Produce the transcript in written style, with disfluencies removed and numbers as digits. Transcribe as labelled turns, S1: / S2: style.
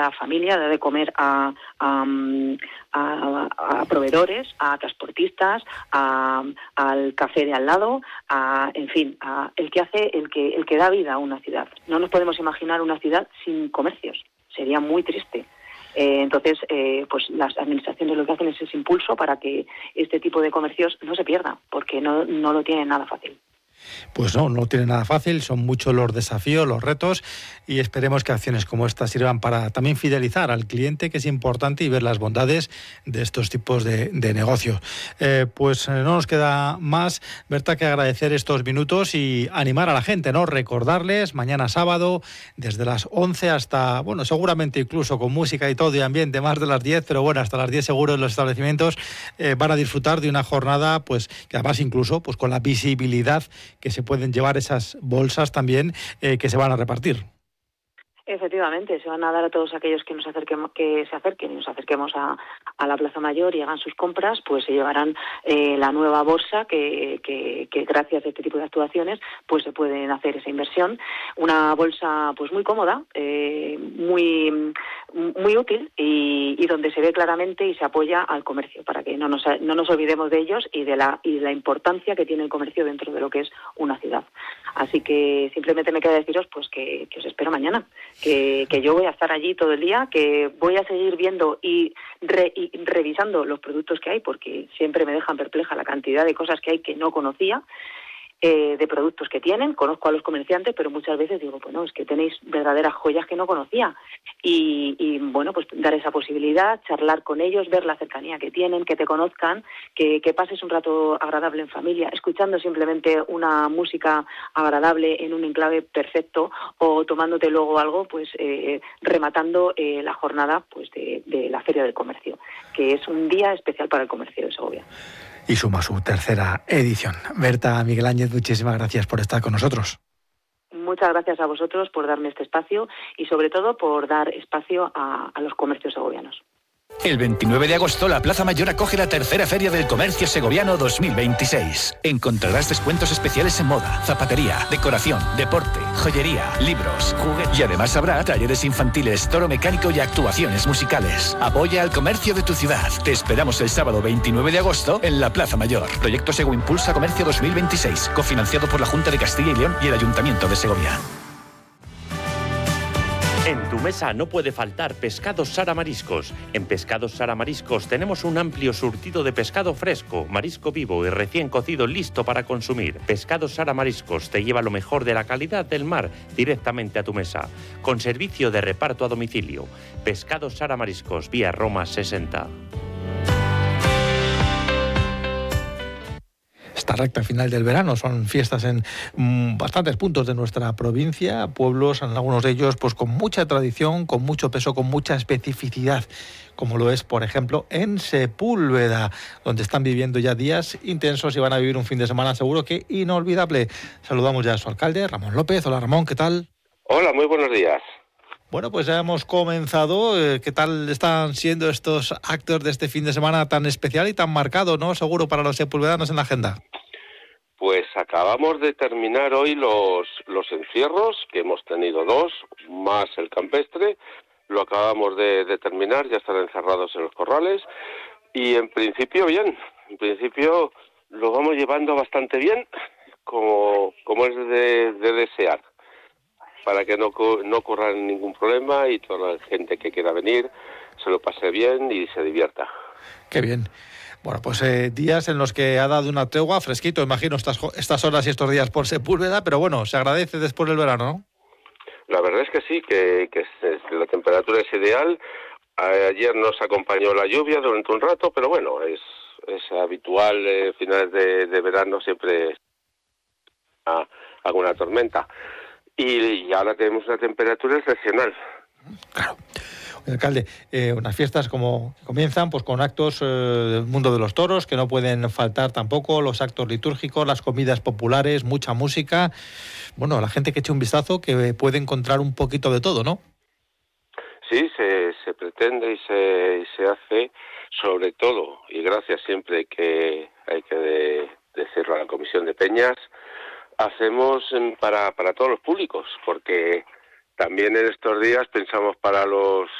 S1: a familia, dar de comer a proveedores, a transportistas, al café de al lado, en fin, el que da vida a una ciudad. No nos podemos imaginar una ciudad sin comercios, sería muy triste. Entonces, pues las administraciones lo que hacen es ese impulso para que este tipo de comercios no se pierda, porque no lo tienen nada fácil.
S2: Pues no tiene nada fácil, son muchos los desafíos, los retos, y esperemos que acciones como esta sirvan para también fidelizar al cliente, que es importante, y ver las bondades de estos tipos de negocios. Pues no nos queda más, Berta, que agradecer estos minutos y animar a la gente, ¿no? Recordarles, mañana sábado, desde las 11 hasta, bueno, seguramente incluso con música y todo y ambiente, más de las 10, pero bueno, hasta las 10 seguro en los establecimientos van a disfrutar de una jornada, pues que además incluso pues con la visibilidad que se pueden llevar esas bolsas también que se van a repartir.
S1: Efectivamente, se van a dar a todos aquellos que se acerquen y nos acerquemos a la Plaza Mayor y hagan sus compras, pues se llevarán la nueva bolsa que gracias a este tipo de actuaciones pues se pueden hacer esa inversión. Una bolsa pues muy cómoda, muy útil y donde se ve claramente y se apoya al comercio, para que no nos olvidemos de ellos y de la importancia que tiene el comercio dentro de lo que es una ciudad. Así que simplemente me queda deciros pues que os espero mañana. Que yo voy a estar allí todo el día, que voy a seguir viendo y revisando los productos que hay, porque siempre me dejan perpleja la cantidad de cosas que hay que no conocía, de productos que tienen. Conozco a los comerciantes, pero muchas veces digo, pues no, es que tenéis verdaderas joyas que no conocía. Y bueno, pues dar esa posibilidad, charlar con ellos, ver la cercanía que tienen, que te conozcan, que pases un rato agradable en familia, escuchando simplemente una música agradable en un enclave perfecto, o tomándote luego algo, pues rematando la jornada pues de la Feria del Comercio, que es un día especial para el comercio de Segovia.
S2: Y suma su tercera edición. Berta, Miguel Ángel, muchísimas gracias por estar con nosotros.
S1: Muchas gracias a vosotros por darme este espacio y sobre todo por dar espacio a los comercios segovianos.
S3: El 29 de agosto, la Plaza Mayor acoge la tercera Feria del Comercio Segoviano 2026. Encontrarás descuentos especiales en moda, zapatería, decoración, deporte, joyería, libros, juguetes. Y además habrá talleres infantiles, toro mecánico y actuaciones musicales. Apoya al comercio de tu ciudad. Te esperamos el sábado 29 de agosto en la Plaza Mayor. Proyecto Sego Impulsa Comercio 2026, cofinanciado por la Junta de Castilla y León y el Ayuntamiento de Segovia.
S4: En tu mesa no puede faltar Pescados Sara Mariscos. En Pescados Sara Mariscos tenemos un amplio surtido de pescado fresco, marisco vivo y recién cocido listo para consumir. Pescados Sara Mariscos te lleva lo mejor de la calidad del mar directamente a tu mesa, con servicio de reparto a domicilio. Pescados Sara Mariscos, vía Roma 60.
S2: Esta recta final del verano son fiestas en bastantes puntos de nuestra provincia, pueblos, en algunos de ellos pues con mucha tradición, con mucho peso, con mucha especificidad, como lo es, por ejemplo, en Sepúlveda, donde están viviendo ya días intensos y van a vivir un fin de semana seguro que inolvidable. Saludamos ya a su alcalde, Ramón López. Hola, Ramón, ¿qué tal?
S5: Hola, muy buenos días.
S2: Bueno, pues ya hemos comenzado. ¿Qué tal están siendo estos actos de este fin de semana tan especial y tan marcado, ¿no? Seguro para los sepulvedanos en la agenda.
S5: Pues acabamos de terminar hoy los encierros, que hemos tenido 2, más el campestre. Lo acabamos de terminar, ya están encerrados en los corrales. Y en principio bien, en principio lo vamos llevando bastante bien, como es de desear, para que no ocurra ningún problema y toda la gente que quiera venir se lo pase bien y se divierta.
S2: Qué bien. Bueno, pues días en los que ha dado una tregua, fresquito, imagino, estas horas y estos días por Sepúlveda, pero bueno, se agradece después del verano, ¿no?
S5: La verdad es que sí, que la temperatura es ideal. Ayer nos acompañó la lluvia durante un rato, pero bueno, es habitual, finales de verano siempre alguna tormenta. Y ahora tenemos una temperatura excepcional.
S2: Claro. Alcalde, unas fiestas como comienzan pues con actos del mundo de los toros, que no pueden faltar tampoco, los actos litúrgicos, las comidas populares, mucha música. Bueno, la gente que eche un vistazo que puede encontrar un poquito de todo, ¿no?
S5: Sí, se pretende y se hace, sobre todo, y gracias siempre que hay que decirlo a la Comisión de Peñas, hacemos para todos los públicos, porque también en estos días pensamos para los